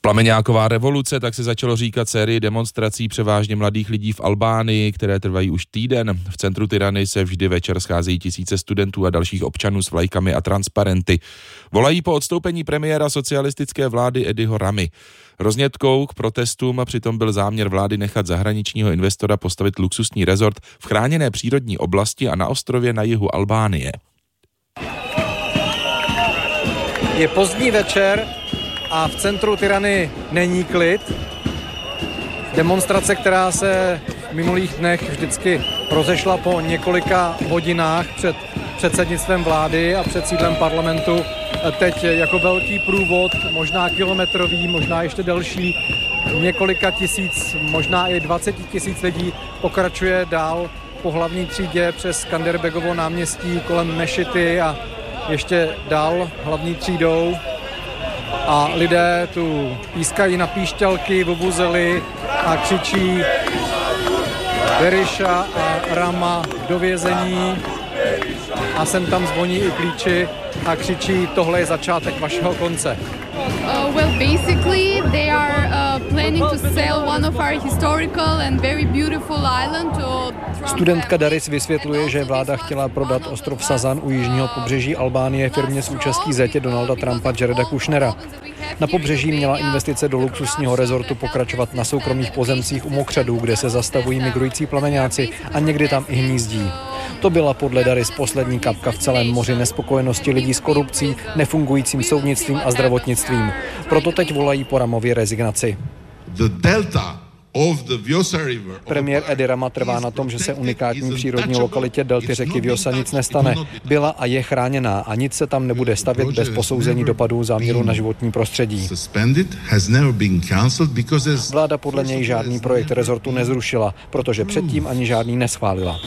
Plameňáková revoluce, tak se začalo říkat sérii demonstrací převážně mladých lidí v Albánii, které trvají už týden. V centru Tirany se vždy večer scházejí tisíce studentů a dalších občanů s vlajkami a transparenty. Volají po odstoupení premiéra socialistické vlády Ediho Ramy. Roznětkou k protestům přitom byl záměr vlády nechat zahraničního investora postavit luxusní rezort v chráněné přírodní oblasti a na ostrově na jihu Albánie. Je pozdní večer a v centru Tirany není klid. Demonstrace, která se v minulých dnech vždycky rozešla po několika hodinách před předsednictvem vlády a před sídlem parlamentu, teď jako velký průvod, možná kilometrový, možná ještě delší, několika tisíc, možná i 20 000 lidí pokračuje dál po hlavní třídě přes Skanderbegovo náměstí kolem mešity a ještě dál hlavní třídou. A lidé tu pískají na píšťalky, vuvuzely a křičí Berisha a Rama do vězení. A sem tam zvoní i klíči a křičí, tohle je začátek vašeho konce. Well, basically they are planning to sell one of our historical and very beautiful island to Studentka Daris vysvětluje, že vláda chtěla prodat ostrov Sazan u jižního pobřeží Albánie firmě s účastí zetě Donalda Trumpa Jareda Kushnera. Na pobřeží měla investice do luxusního rezortu pokračovat na soukromých pozemcích u mokřadů, kde se zastavují migrující plameňáci a někdy tam i hnízdí. To byla podle Daris poslední kapka v celém moři nespokojenosti lidí s korupcí, nefungujícím soudnictvím a zdravotnictvím. Proto teď volají po Ramově rezignaci. Premiér Edi Rama trvá na tom, že se unikátní přírodní lokalitě delty řeky Vjosa nic nestane. Byla a je chráněná a nic se tam nebude stavět bez posouzení dopadů záměru na životní prostředí. Vláda podle něj žádný projekt rezortu nezrušila, protože předtím ani žádný neschválila.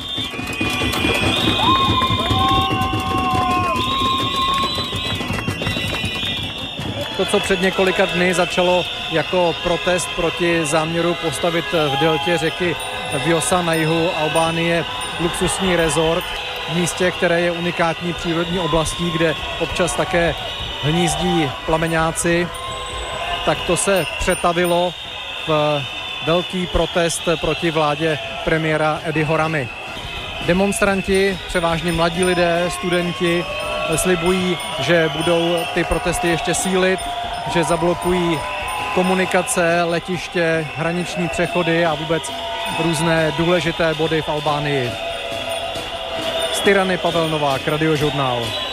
To, co před několika dny začalo jako protest proti záměru postavit v deltě řeky Vjosa na jihu Albánie luxusní rezort v místě, které je unikátní přírodní oblastí, kde občas také hnízdí plameňáci, tak to se přetavilo v velký protest proti vládě premiéra Ediho Ramy. Demonstranti, převážně mladí lidé, studenti, slibují, že budou ty protesty ještě sílit, že zablokují komunikace, letiště, hraniční přechody a vůbec různé důležité body v Albánii. Z Tirany Pavel Novák, Radiožurnál.